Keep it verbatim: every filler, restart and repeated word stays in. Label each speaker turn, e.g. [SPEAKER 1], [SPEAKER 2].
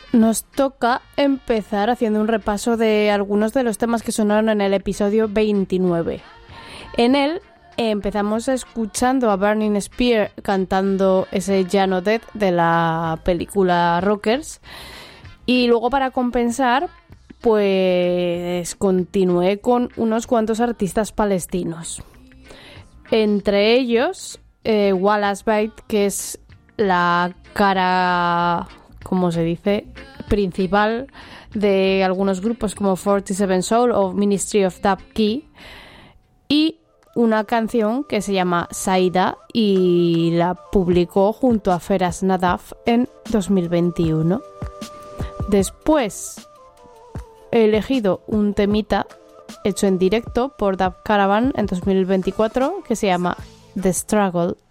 [SPEAKER 1] nos toca empezar haciendo un repaso de algunos de los temas que sonaron en el episodio veintinueve. En él empezamos escuchando a Burning Spear cantando ese Llano Dead de la película Rockers, y luego, para compensar, pues continué con unos cuantos artistas palestinos. Entre ellos, eh, Wallace Bait, que es la cara, ¿cómo se dice?, principal de algunos grupos como cuarenta y siete Soul o Ministry of Dub Key, y una canción que se llama Saida y la publicó junto a Feras Nadaf en dos mil veintiuno. Después he elegido un temita hecho en directo por Dub Caravan en dos mil veinticuatro que se llama The Struggle.